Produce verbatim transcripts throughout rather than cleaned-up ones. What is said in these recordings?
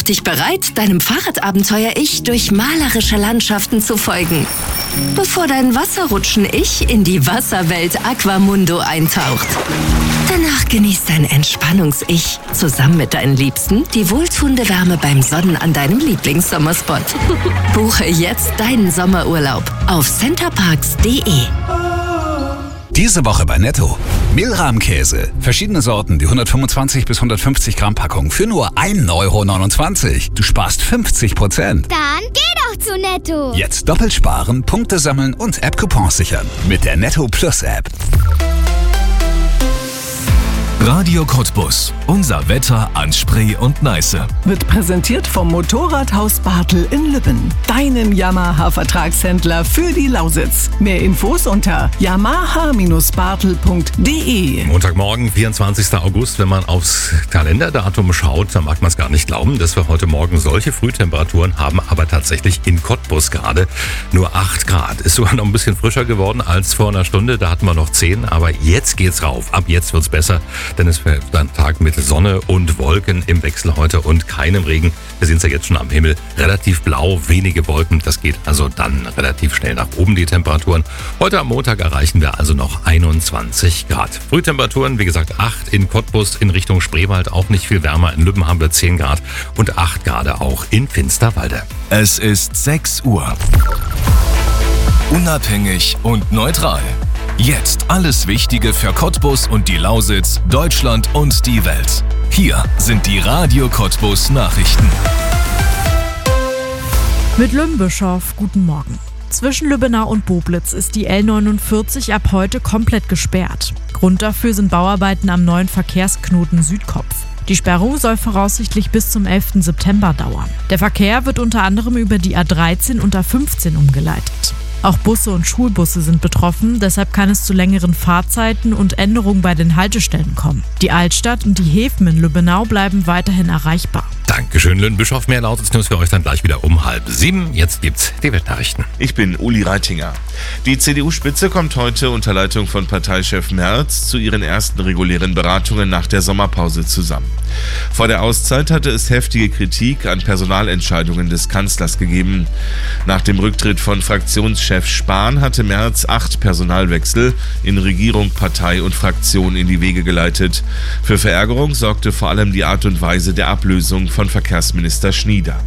dich bereit, deinem Fahrradabenteuer-Ich durch malerische Landschaften zu folgen, bevor dein Wasserrutschen-Ich in die Wasserwelt Aquamundo eintaucht. Danach genießt dein Entspannungs-Ich zusammen mit deinen Liebsten die wohltuende Wärme beim Sonnen an deinem Lieblingssommerspot. Buche jetzt deinen Sommerurlaub auf centerparks punkt de. Diese Woche bei Netto. Mehlrahmkäse. Verschiedene Sorten, die hundertfünfundzwanzig bis hundertfünfzig Gramm Packung für nur ein Euro neunundzwanzig. Du sparst fünfzig Prozent. Dann geh doch zu Netto. Jetzt doppelt sparen, Punkte sammeln und App-Coupons sichern. Mit der Netto Plus App. Radio Cottbus. Unser Wetter an Spree und Neiße. Wird präsentiert vom Motorradhaus Bartel in Lübben. Deinem Yamaha-Vertragshändler für die Lausitz. Mehr Infos unter yamaha Bindestrich bartel punkt de. Montagmorgen, vierundzwanzigster August. Wenn man aufs Kalenderdatum schaut, dann mag man es gar nicht glauben, dass wir heute Morgen solche Frühtemperaturen haben. Aber tatsächlich in Cottbus gerade nur acht Grad. Ist sogar noch ein bisschen frischer geworden als vor einer Stunde. Da hatten wir noch zehn. Aber jetzt geht's rauf. Ab jetzt wird's besser. Denn es wird ein Tag mit Sonne und Wolken im Wechsel heute und keinem Regen. Wir sehen es ja jetzt schon am Himmel. Relativ blau, wenige Wolken. Das geht also dann relativ schnell nach oben, die Temperaturen. Heute am Montag erreichen wir also noch einundzwanzig Grad. Frühtemperaturen, wie gesagt, acht in Cottbus, in Richtung Spreewald auch nicht viel wärmer. In Lübben haben wir zehn Grad und acht Grad auch in Finsterwalde. Es ist sechs Uhr. Unabhängig und neutral. Jetzt alles Wichtige für Cottbus und die Lausitz, Deutschland und die Welt. Hier sind die Radio Cottbus Nachrichten. Mit Lümbischof, guten Morgen. Zwischen Lübbenau und Boblitz ist die L neunundvierzig ab heute komplett gesperrt. Grund dafür sind Bauarbeiten am neuen Verkehrsknoten Südkopf. Die Sperrung soll voraussichtlich bis zum elften September dauern. Der Verkehr wird unter anderem über die A dreizehn und A fünfzehn umgeleitet. Auch Busse und Schulbusse sind betroffen, deshalb kann es zu längeren Fahrzeiten und Änderungen bei den Haltestellen kommen. Die Altstadt und die Häfen in Lübbenau bleiben weiterhin erreichbar. Dankeschön, Lübbenbischof. Mehr Lausitz-News für euch dann gleich wieder um halb sieben. Jetzt gibt's die Weltnachrichten. Ich bin Uli Reitinger. Die C D U-Spitze kommt heute unter Leitung von Parteichef Merz zu ihren ersten regulären Beratungen nach der Sommerpause zusammen. Vor der Auszeit hatte es heftige Kritik an Personalentscheidungen des Kanzlers gegeben. Nach dem Rücktritt von Fraktionschef Spahn hatte Merz acht Personalwechsel in Regierung, Partei und Fraktion in die Wege geleitet. Für Verärgerung sorgte vor allem die Art und Weise der Ablösung von Verkehrsminister Schnieder.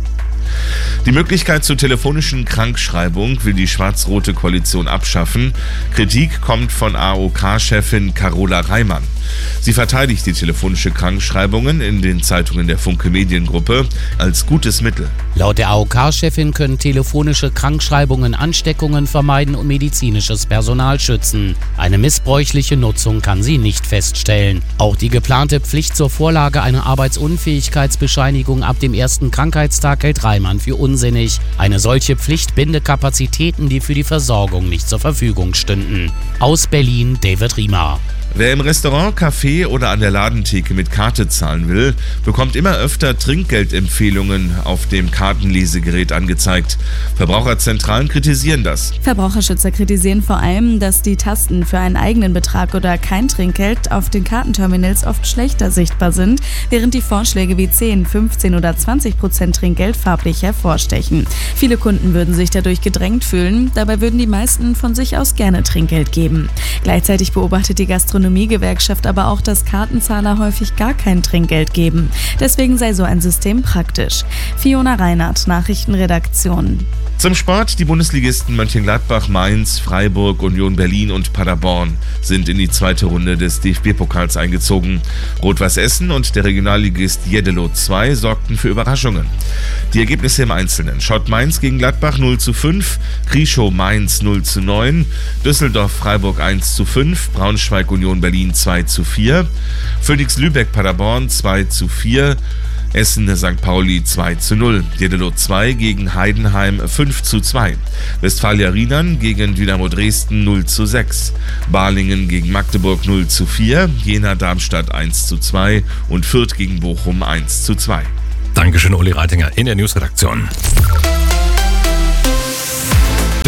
Die Möglichkeit zur telefonischen Krankschreibung will die schwarz-rote Koalition abschaffen. Kritik kommt von A O K-Chefin Carola Reimann. Sie verteidigt die telefonische Krankschreibungen in den Zeitungen der Funke Mediengruppe als gutes Mittel. Laut der A O K-Chefin können telefonische Krankschreibungen Ansteckungen vermeiden und medizinisches Personal schützen. Eine missbräuchliche Nutzung kann sie nicht feststellen. Auch die geplante Pflicht zur Vorlage einer Arbeitsunfähigkeitsbescheinigung ab dem ersten Krankheitstag hält Reimann für unsinnig. Eine solche Pflicht binde Kapazitäten, die für die Versorgung nicht zur Verfügung stünden. Aus Berlin, David Riemer. Wer im Restaurant, Café oder an der Ladentheke mit Karte zahlen will, bekommt immer öfter Trinkgeldempfehlungen auf dem Kartenlesegerät angezeigt. Verbraucherzentralen kritisieren das. Verbraucherschützer kritisieren vor allem, dass die Tasten für einen eigenen Betrag oder kein Trinkgeld auf den Kartenterminals oft schlechter sichtbar sind, während die Vorschläge wie zehn, fünfzehn oder zwanzig Prozent Trinkgeld farblich hervorstechen. Viele Kunden würden sich dadurch gedrängt fühlen, dabei würden die meisten von sich aus gerne Trinkgeld geben. Gleichzeitig beobachtet die Gastronomie Gastronomiegewerkschaft aber auch, dass Kartenzahler häufig gar kein Trinkgeld geben. Deswegen sei so ein System praktisch. Fiona Reinhardt, Nachrichtenredaktion. Zum Sport: Die Bundesligisten Mönchengladbach, Mainz, Freiburg, Union Berlin und Paderborn sind in die zweite Runde des D F B-Pokals eingezogen. Rot-Weiß Essen und der Regionalligist Jeddelo zwei sorgten für Überraschungen. Die Ergebnisse im Einzelnen: Schott Mainz gegen Gladbach null zu fünf, Krieschow Mainz null zu neun, Düsseldorf Freiburg eins zu fünf, Braunschweig Union Berlin zwei zu vier, Phoenix Lübeck Paderborn zwei zu vier, Essen Sankt Pauli zwei zu null, Jeddelo zwei gegen Heidenheim fünf zu zwei, Westfalia Riedern gegen Dynamo Dresden null zu sechs, Balingen gegen Magdeburg null zu vier, Jena Darmstadt eins zu zwei und Fürth gegen Bochum eins zu zwei. Dankeschön, Uli Reitinger in der Newsredaktion.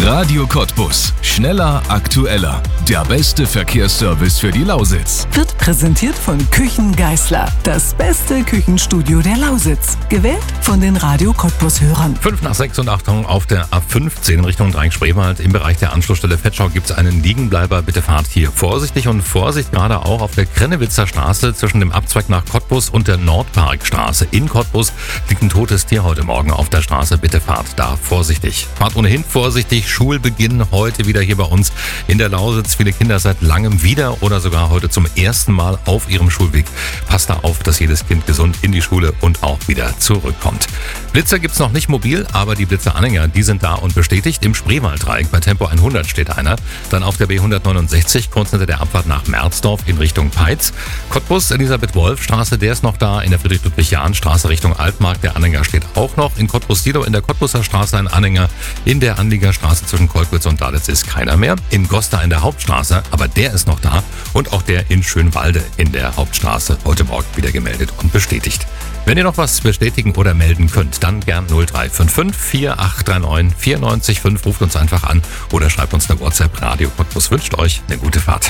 Radio Cottbus. Schneller, aktueller. Der beste Verkehrsservice für die Lausitz. Wird präsentiert von Küchen Geißler. Das beste Küchenstudio der Lausitz. Gewählt von den Radio Cottbus-Hörern. Fünf nach sechs und Achtung auf der A fünfzehn in Richtung Dreieck-Spreewald. Im Bereich der Anschlussstelle Vetschau gibt es einen Liegenbleiber. Bitte fahrt hier vorsichtig und Vorsicht gerade auch auf der Krennewitzer Straße zwischen dem Abzweig nach Cottbus und der Nordparkstraße. In Cottbus liegt ein totes Tier heute Morgen auf der Straße. Bitte fahrt da vorsichtig. Fahrt ohnehin vorsichtig. Schulbeginn heute wieder hier bei uns in der Lausitz. Viele Kinder seit langem wieder oder sogar heute zum ersten Mal auf ihrem Schulweg. Passt da auf, dass jedes Kind gesund in die Schule und auch wieder zurückkommt. Blitzer gibt's noch nicht mobil, aber die Blitzeranhänger, die sind da und bestätigt. Im Spreewalddreieck bei Tempo hundert steht einer. Dann auf der B hundertneunundsechzig, kurz hinter der Abfahrt nach Merzdorf in Richtung Peitz. Cottbus, Elisabeth-Wolf-Straße, der ist noch da. In der Friedrich-Ludwig-Jahn-Straße Richtung Altmark, der Anhänger steht auch noch. In Cottbus-Silow in der Cottbuser Straße ein Anhänger. In der Anliegerstraße zwischen Kolkwitz und Dalitz ist keiner mehr. In Gosta in der Hauptstraße, aber der ist noch da. Und auch der in Schönwalde in der Hauptstraße heute Morgen wieder gemeldet und bestätigt. Wenn ihr noch was bestätigen oder melden könnt, dann gern null drei fünf fünf vier acht drei neun vier neun fünf. Ruft uns einfach an oder schreibt uns eine WhatsApp. Radio Cottbus wünscht euch eine gute Fahrt.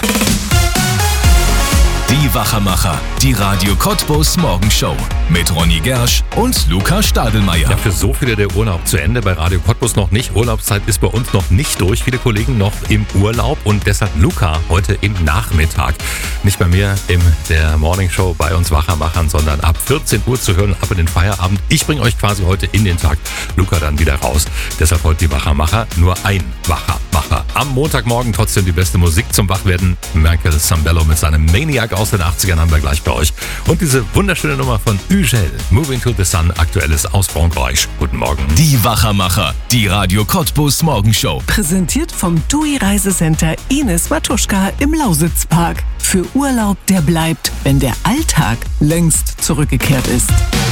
Die Wachermacher, die Radio Cottbus Morgenshow mit Ronny Gersch und Luca Stadelmeier. Ja, für so viele der Urlaub zu Ende, bei Radio Cottbus noch nicht. Urlaubszeit ist bei uns noch nicht durch. Viele Kollegen noch im Urlaub und deshalb Luca heute im Nachmittag. Nicht bei mir in der Morningshow bei uns Wachermachern, sondern ab vierzehn Uhr zu hören, ab in den Feierabend. Ich bringe euch quasi heute in den Tag. Luca dann wieder raus. Deshalb heute die Wachermacher. Nur ein Wachermacher. Am Montagmorgen trotzdem die beste Musik zum Wachwerden. Michael Sambello mit seinem Maniac aus den achtzigern haben wir gleich bei euch. Und diese wunderschöne Nummer von Ugel, Moving to the Sun, aktuelles aus Frankreich. Guten Morgen. Die Wachermacher, die Radio Cottbus Morgenshow. Präsentiert vom T U I Reisecenter Ines Matuschka im Lausitzpark. Für Urlaub, der bleibt, wenn der Alltag längst zurückgekehrt ist.